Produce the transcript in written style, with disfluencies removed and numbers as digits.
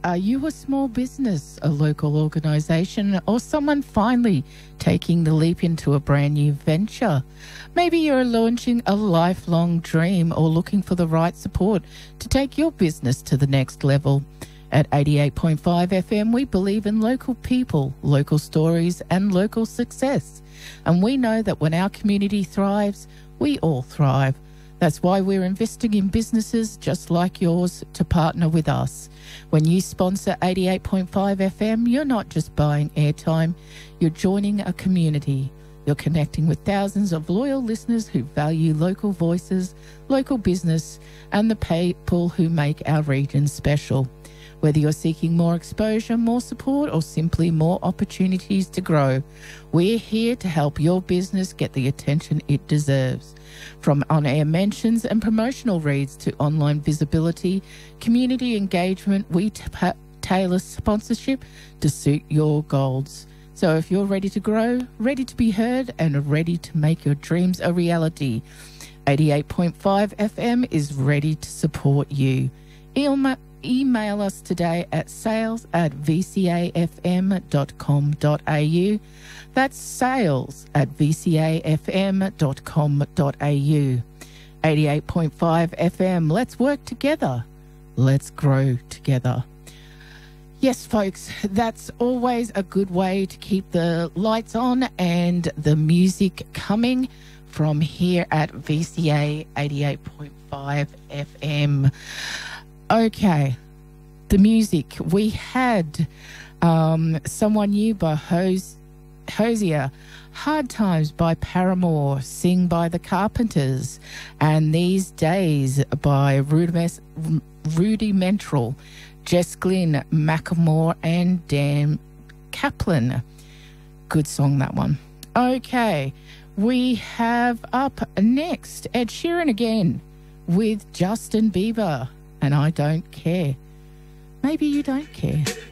Are you a small business, a local organisation, or someone finally taking the leap into a brand new venture? Maybe you're launching a lifelong dream or looking for the right support to take your business to the next level. At 88.5 FM, we believe in local people, local stories, and local success. And we know that when our community thrives, we all thrive. That's why we're investing in businesses just like yours to partner with us. When you sponsor 88.5 FM, you're not just buying airtime, you're joining a community. You're connecting with thousands of loyal listeners who value local voices, local business, and the people who make our region special. Whether you're seeking more exposure, more support, or simply more opportunities to grow, we're here to help your business get the attention it deserves. From on-air mentions and promotional reads to online visibility, community engagement, we tailor sponsorship to suit your goals. So if you're ready to grow, ready to be heard, and ready to make your dreams a reality, 88.5 FM is ready to support you. Email us today at sales@vcafm.com.au. That's sales@vcafm.com.au. 88.5 FM. Let's work together. Let's grow together. Yes, folks, that's always a good way to keep the lights on and the music coming from here at VCA 88.5 FM. Okay, the music. We had Someone New by Hosier, Hard Times by Paramore, Sing by the Carpenters, and These Days by Rudimental, Jess Glynn, Macklemore, and Dan Kaplan. Good song, that one. Okay, we have up next Ed Sheeran again with Justin Bieber, and I Don't Care. Maybe you don't care.